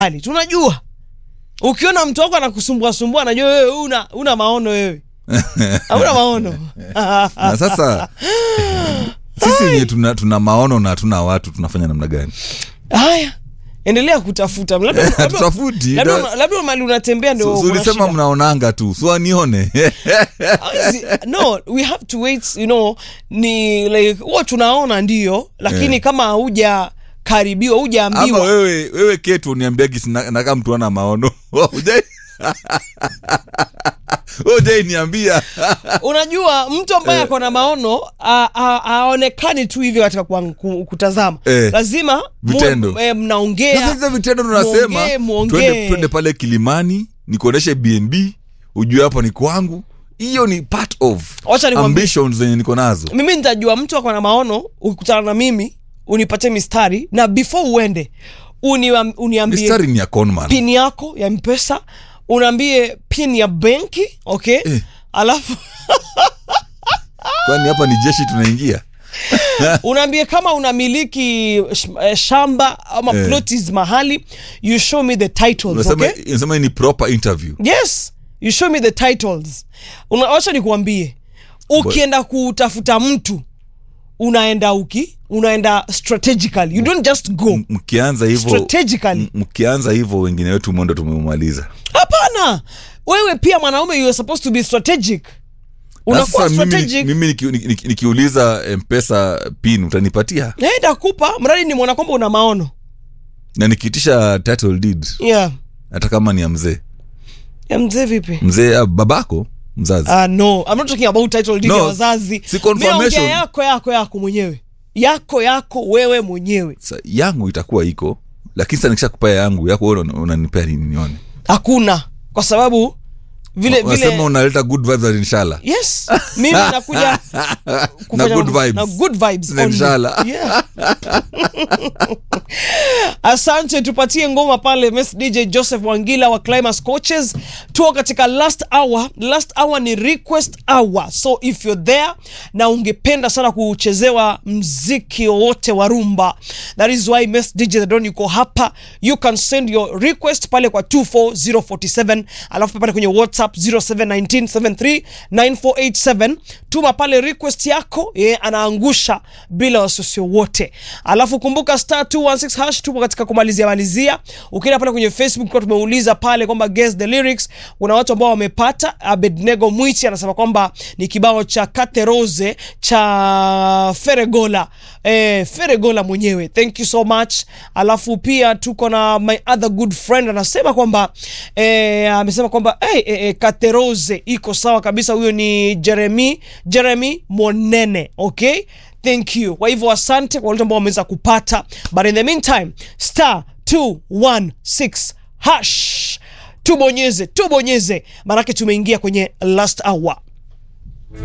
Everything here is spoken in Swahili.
hali. Tunajua ukiona mtu wako anakusumbua sumbua anajua wewe una maono wewe. Hauna maono. Na sasa sisi wenyewe tuna maono na tuna watu tunafanya namna gani? Haya. Endelea kutafuta. Labda mali unatembea ndio ulisema mnaonanga tu. So nione. No, we have to wait, ni like what tunaona ndio, lakini kama huja karibiwa, hujaambiwa. Ama wewe Ketu uniambiagi na kama mtu ana maono. Uje niambia. Unajua mtu ambaye ako na maono haonekani tu hivi katika kutazama. Lazima mnaongea. Sasa vitendo tunasema twende pale Kilimani, nikuoneshe BNB, ujue hapa ni kwangu. Hiyo ni part of ambitions zenye niko nazo. Mimi nitajua mtu ako na maono, ukikutana na mimi, unipatie mistari na before uende uniambie mistari ni ya conman. Pin yako ya M-Pesa, unaambie pin ya benki, okay? Alafu kwani hapa ni jeshi tunaingia? Unaambie kama unamiliki shamba ama plots mahali, you show me the titles, okay? Unasema ni proper interview. Yes, you show me the titles. Acha nikuambie, ukienda kutafuta mtu unaenda strategically. You don't just go. Mkianza hivyo strategically. Mkianza hivyo wengine wetu mwendo tumemaliza. Hapana. Wewe pia mwanaume, you are supposed to be strategic. Unakuwa strategic. Mimi nikiuliza M-Pesa pin utanipatia? Nakupa, mradi ni muona kwamba una maono. Na nikiitisha title deed. Yeah. Hata kama ni ya mzee. Ya mzee vipi? Mzee babako mzazi. No, I'm not talking about title deed ya wazazi. Si confirmation. Yako mwenyewe. Yako wewe mwenyewe. Yangu itakuwa iko, lakini sasa nikishakupa yangu, yako wewe unanipea nini nione? Hakuna, kwa sababu vile unasema unaleta good vibes inshallah. Yes, mimi nakuja kufanya na good vibes inshallah. Yeah. Asante, tupatie ngoma pale Miss DJ Joseph Wangila wa Climax Coaches. Tuko katika last hour ni request hour. So if you're there na ungependa sana kuchezewa mziki wote wa rumba, that is why Miss DJ the Don yuko hapa. You can send your request pale kwa 24047, alafu pale kwenye WhatsApp 0719739487. Tuma pale request yako, anaangusha bila wasiwasi wote. Alafu kumbuka *216# tupo katika kumalizia. Ukienda pale kwenye Facebook kwa tumeuliza pale kwamba guess the lyrics. Kuna watu ambao wamepata. Abednego Mwichi anasema kwamba ni kibao cha Kate Rose cha Feregola mwenyewe. Thank you so much. Alafu pia tuko na my other good friend anasema kwamba amesema kwamba Kate Rose iko sawa kabisa. Huyo ni Jeremy Monene, okay? Thank you. Kwa hivyo asante kwa wale ambao wameweza kupata. But in the meantime, *216#. Tubonyeze. Maana tumeingia kwenye last hour.